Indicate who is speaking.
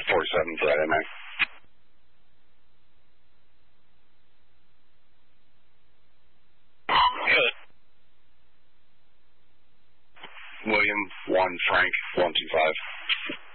Speaker 1: 47 Friday night.
Speaker 2: Good.
Speaker 1: William 1 Frank 125.